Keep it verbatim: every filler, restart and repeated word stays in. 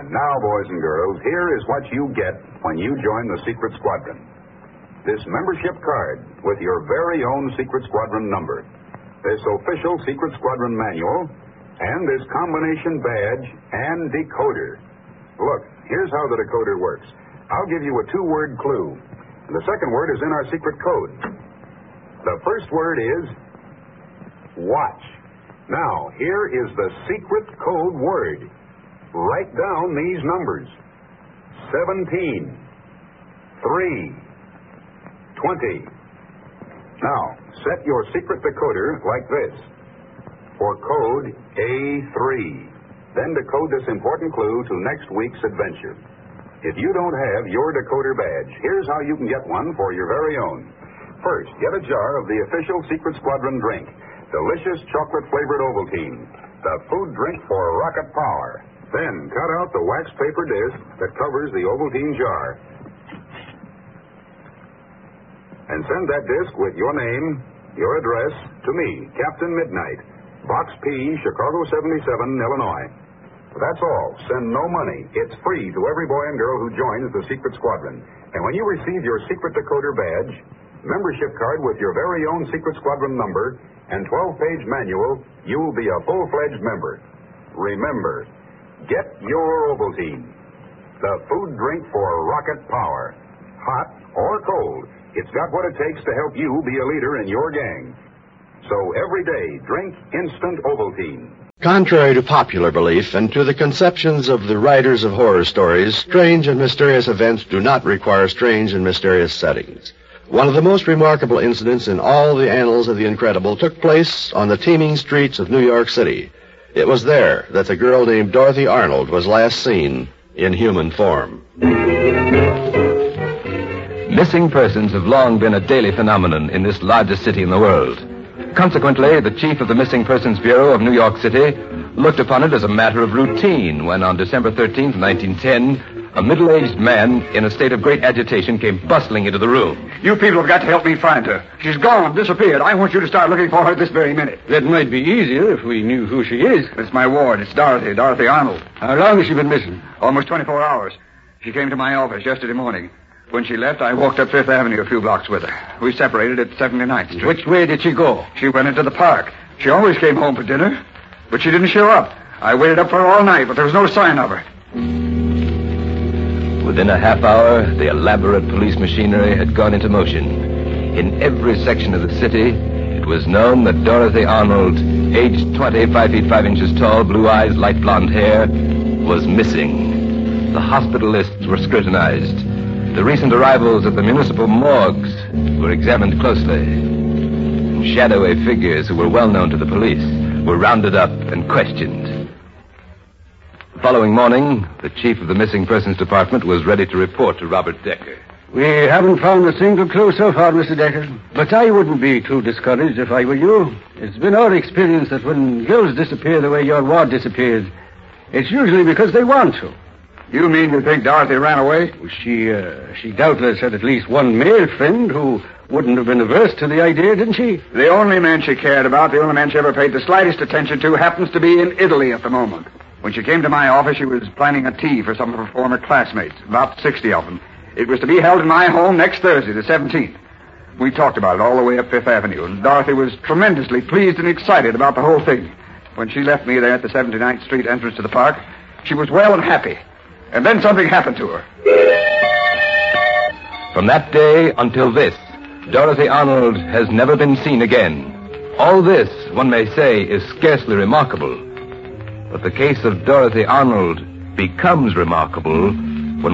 Now, boys and girls, here is what you get when you join the Secret Squadron. This membership card with your very own Secret Squadron number, this official Secret Squadron manual, and this combination badge and decoder. Look, here's how the decoder works. I'll give you a two-word clue. And the second word is in our secret code. The first word is watch. Now, here is the secret code word. Write down these numbers. seventeen, three, twenty. Now, set your secret decoder like this. For code A three. Then decode this important clue to next week's adventure. If you don't have your decoder badge, here's how you can get one for your very own. First, get a jar of the official Secret Squadron drink, delicious chocolate-flavored Ovaltine, the food drink for rocket power. Then, cut out the wax paper disc that covers the Ovaltine jar. And send that disc with your name, your address, to me, Captain Midnight, Box P, Chicago seventy-seven, Illinois. That's all. Send no money. It's free to every boy and girl who joins the Secret Squadron. And when you receive your secret decoder badge, membership card with your very own Secret Squadron number, and twelve-page manual, you'll be a full-fledged member. Remember, get your Ovaltine, the food drink for rocket power. Hot or cold, it's got what it takes to help you be a leader in your gang. So every day, drink instant Ovaltine. Contrary to popular belief and to the conceptions of the writers of horror stories, strange and mysterious events do not require strange and mysterious settings. One of the most remarkable incidents in all the annals of the incredible took place on the teeming streets of New York City. It was there that the girl named Dorothy Arnold was last seen in human form. Missing persons have long been a daily phenomenon in this largest city in the world. Consequently, the chief of the Missing Persons Bureau of New York City looked upon it as a matter of routine when on December thirteenth, nineteen ten, a middle-aged man in a state of great agitation came bustling into the room. You people have got to help me find her. She's gone, disappeared. I want you to start looking for her this very minute. That might be easier if we knew who she is. It's my ward. It's Dorothy, Dorothy Arnold. How long has she been missing? Almost twenty-four hours. She came to my office yesterday morning. When she left, I walked up Fifth Avenue a few blocks with her. We separated at seventy-ninth Street. Which way did she go? She went into the park. She always came home for dinner, but she didn't show up. I waited up for her all night, but there was no sign of her. Within a half hour, the elaborate police machinery had gone into motion. In every section of the city, it was known that Dorothy Arnold, aged twenty, five feet five inches tall, blue eyes, light blonde hair, was missing. The hospital lists were scrutinized. The recent arrivals at the municipal morgues were examined closely. Shadowy figures who were well known to the police were rounded up and questioned. The following morning, the chief of the Missing Persons Department was ready to report to Robert Decker. We haven't found a single clue so far, Mister Decker. But I wouldn't be too discouraged if I were you. It's been our experience that when girls disappear the way your ward disappeared, it's usually because they want to. You mean you think Dorothy ran away? She, uh, she doubtless had at least one male friend who wouldn't have been averse to the idea, didn't she? The only man she cared about, the only man she ever paid the slightest attention to, happens to be in Italy at the moment. When she came to my office, she was planning a tea for some of her former classmates, about sixty of them. It was to be held in my home next Thursday, the seventeenth. We talked about it all the way up Fifth Avenue, and Dorothy was tremendously pleased and excited about the whole thing. When she left me there at the seventy-ninth Street entrance to the park, she was well and happy. And then something happened to her. From that day until this, Dorothy Arnold has never been seen again. All this, one may say, is scarcely remarkable. But the case of Dorothy Arnold becomes remarkable